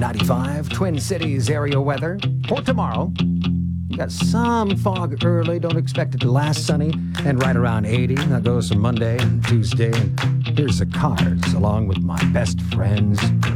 95, Twin Cities area weather for tomorrow. You got some fog early. Don't expect it to last sunny. And right around 80. That goes from Monday and Tuesday. And here's the Cars along with my best friends.